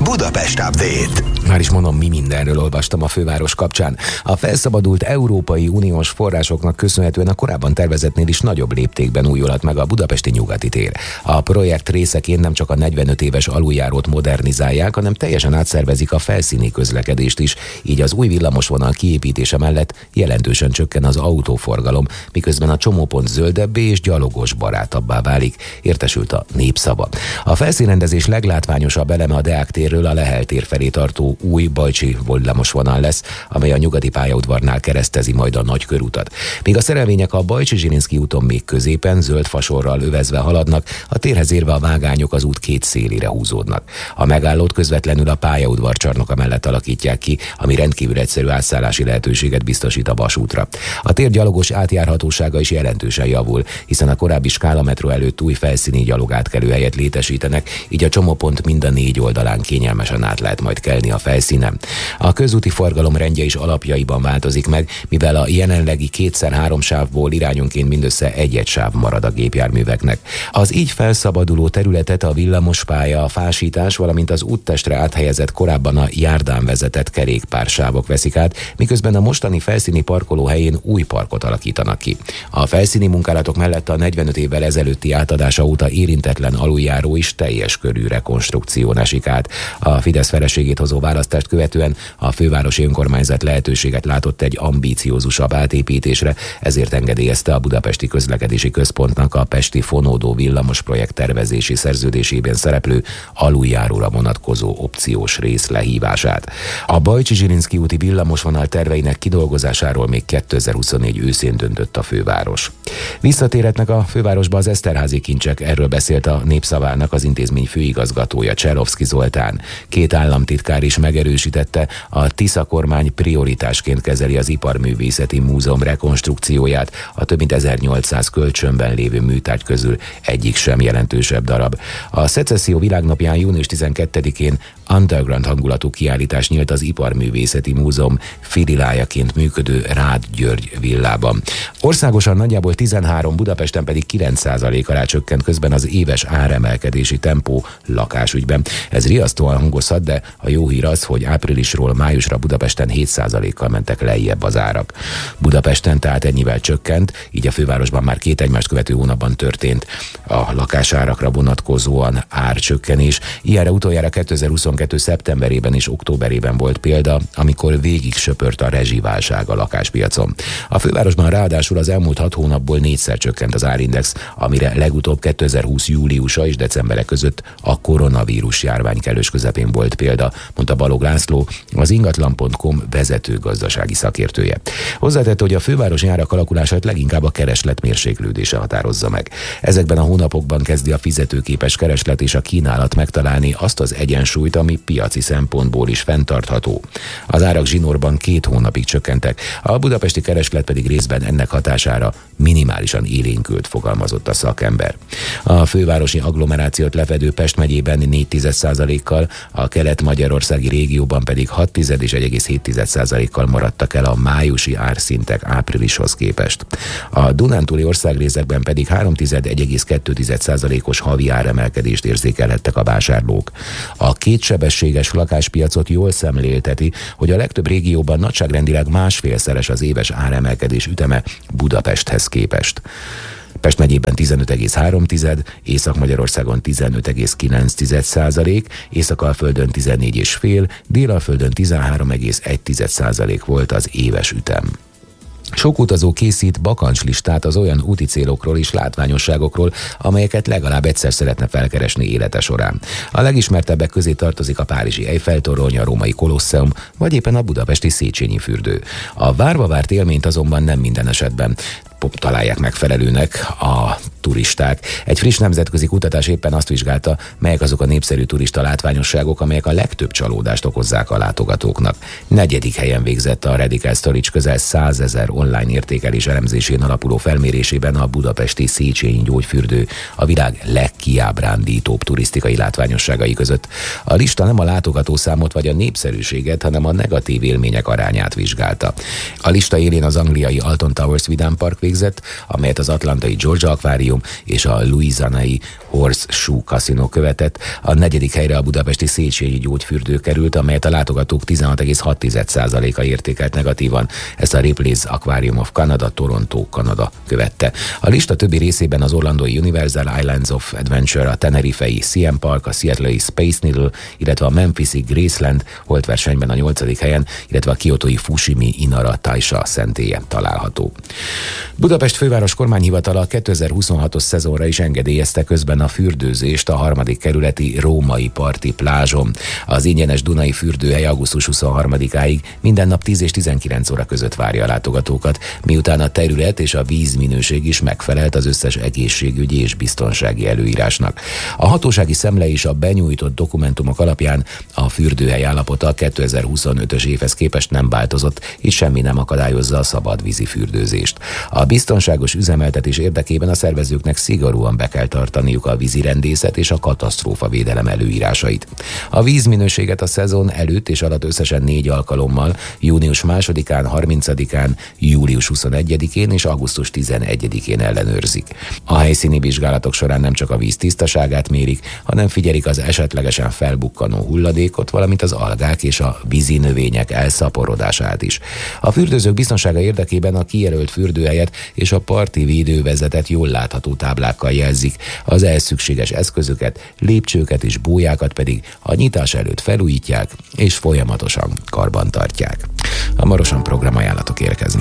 Budapest Update. Már is mondom, mi mindenről olvastam a főváros kapcsán. A felszabadult Európai Uniós forrásoknak köszönhetően a korábban tervezettnél is nagyobb léptékben újulhat meg a budapesti Nyugati tér. A projekt részeként nem csak a 45 éves aluljárót modernizálják, hanem teljesen átszervezik a felszíni közlekedést is, így az új villamosvonal kiépítése mellett jelentősen csökken az autóforgalom, miközben a csomópont zöldebbé és gyalogos barátabbá válik, értesült a Népszava. A felszínrendezés leglátványosabb eleme a Deák térről a Lehel tér felé tartó új bajcsi villamosvonal lesz, amely a Nyugati pályaudvarnál keresztezi majd a Nagykörútat. Míg a szerelvények a Bajcsi-Zsilinszky úton még középen zöld fasorral övezve haladnak, a térhez érve a vágányok az út két szélére húzódnak. A megállót közvetlenül a pályaudvar csarnoka mellett alakítják ki, ami rendkívül egyszerű átszállási lehetőséget biztosít a vasútra. A tér gyalogos átjárhatósága is jelentősen javul, hiszen a korábbi Skála metró előtt új felszíni gyalogátkelőhelyet létesítenek, így a csomópont mind a négy oldalán kényelmesen át lehet majd kelni a felszínen. A közúti forgalom rendje is alapjaiban változik meg, mivel a jelenlegi 2x3 sávból irányonként mindössze egy sáv marad a gépjárműveknek. Az így felszabaduló területet a villamospálya, a fásítás, valamint az úttestre áthelyezett korábban a járdán vezetett kerékpársávok veszik át, miközben a mostani felszíni parkoló helyén új parkot alakítanak ki. A felszíni munkálatok mellett a 45 évvel ezelőtti átadása óta érintetlen aluljáró is teljes körű rekonstrukción esik át. A Fidesz feleségét hozó választást követően a fővárosi önkormányzat lehetőséget látott egy ambíciózusabb átépítésre, ezért engedélyezte a Budapesti Közlekedési Központnak a pesti fonódó villamos projekt tervezési szerződésében szereplő aluljáróra vonatkozó opciós rész lehívását. A Bajcsi-Zsilinszky úti villamosvonal terveinek kidolgozásáról még 2024 őszén döntött a főváros. Visszatérhetnek a fővárosba az Eszterházy kincsek, erről beszélt a Népszavának az intézmény főigazgatója, Cserovszky Zoltán. Két államtitkár is megerősítette, a Tisza kormány prioritásként kezeli az Iparművészeti Múzeum rekonstrukcióját, a több mint 1800 kölcsönben lévő műtárgy közül egyik sem jelentősebb darab. A Szecesszió világnapján június 12-én underground hangulatú kiállítás nyílt az Iparművészeti Múzeum filiájaként működő Rád György villában. Országosan nagyjából 13, Budapesten pedig 9% alá csökkent közben az éves áremelkedési tempó lakásügyben. Ez riasztóan hangozhat, de a jó hír az, hogy áprilisról májusra Budapesten 7%-kal mentek lejjebb az árak. Budapesten tehát ennyivel csökkent, így a fővárosban már két egymást követő hónapban történt a lakásárakra vonatkozóan árcsökkenés. Ilyenre utoljára 2022. szeptemberében és októberében volt példa, amikor végig söpört a rezsiválság a lakáspiacon. A fővárosban ráadásul az elmúlt 6 hónapból 4-szer csökkent az árindex, amire legutóbb 2020. júliusa és decembere között a koronavírus járvány kellős közepén volt példa, mondta Balogh László, az ingatlan.com vezető gazdasági szakértője. Hozzátette, hogy a fővárosi árak alakulását leginkább a kereslet mérséklődése határozza meg. Ezekben a hónapokban kezdi a fizetőképes kereslet és a kínálat megtalálni azt az egyensúlyt, ami piaci szempontból is fenntartható. Az árak zsinórban 2 hónapig csökkentek, a budapesti kereslet pedig részben ennek hatására minimálisan élénkült, fogalmazott a szakember. A fővárosi agglomerációt lefedő Pest megyében 4,1%-kal, a kelet-magyarországi régióban pedig 6,1 és 1,7%-kal maradtak el a májusi árszintek áprilishoz képest. A dunántúli országrészekben pedig 3,1-1,2%-os havi áremelkedést érzékelhettek a vásárlók. A kétsebességes lakáspiacot jól szemlélteti, hogy a legtöbb régióban nagyságrendileg 1,5-szeres az éves áremelkedés üteme Budapesthez képest. Pest megyében 15,3, Észak-Magyarországon 15,9%, Észak-Alföldön 14,5, Dél-Alföldön 13,1% volt az éves ütem. Sok utazó készít bakancslistát az olyan úti célokról és látványosságokról, amelyeket legalább egyszer szeretne felkeresni élete során. A legismertebbek közé tartozik a párizsi Eiffel-torony, a római Kolosseum, vagy éppen a budapesti Széchenyi fürdő. A várva várt élményt azonban nem minden esetben találják megfelelőnek a turisták. Egy friss nemzetközi kutatás éppen azt vizsgálta, melyek azok a népszerű turista látványosságok, amelyek a legtöbb csalódást okozzák a látogatóknak. 4. helyen végzett a Radical Storage közel 100 000 online értékelés elemzésén alapuló felmérésében a budapesti Széchenyi gyógyfürdő a világ legkiábrándítóbb turisztikai látványosságai között. A lista nem a látogatószámot vagy a népszerűséget, hanem a negatív élmények arányát vizsgálta. A lista élén az angliai Alton Towers Vidám Park végzett, amelyet az atlantai Georgia Aquarium és a louisianai Horseshoe Casino követett. A 4. helyre a budapesti Széchenyi gyógyfürdő került, amelyet a látogatók 16,6%-a értékelt negatívan. Ezt a Ripley's Aquarium of Canada, Toronto, Kanada követte. A lista többi részében az orlandói Universal Islands of Adventure, a Tenerife-i CM Park, a Seattle-i Space Needle, illetve a Memphis-i Graceland holt versenyben a 8. helyen, illetve a kiotói Fushimi Inara Taisha szentélye található. Budapest főváros kormányhivatala a 2026-os szezonra is engedélyezte közben a fürdőzést a 3. kerületi Római parti plázson. Az ingyenes Dunai fürdőhely augusztus 23-áig minden nap 10 és 19 óra között várja a látogatókat, miután a terület és a vízminőség is megfelelt az összes egészségügyi és biztonsági előírásnak. A hatósági szemle és a benyújtott dokumentumok alapján a fürdőhely állapota a 2025-ös évhez képest nem változott, és semmi nem akadályozza a szabadvízi fürdőzést. A biztonságos üzemeltetés érdekében a szervezőknek szigorúan be kell tartaniuk a vízirendészet és a katasztrófavédelem előírásait. A vízminőséget a szezon előtt és alatt összesen 4 alkalommal, június 2-án, 30-án, július 21-én és augusztus 11-én ellenőrzik. A helyszíni vizsgálatok során nem csak a víz tisztaságát mérik, hanem figyelik az esetlegesen felbukkanó hulladékot, valamint az algák és a vízi növények elszaporodását is. A fürdőzők biztonsága érdekében a kijelölt fürdőhelyet és a parti védővezetet jól látható táblákkal jelzik, az ehhez szükséges eszközöket, lépcsőket és bójákat pedig a nyitás előtt felújítják és folyamatosan karbantartják. Hamarosan programajánlatok érkeznek.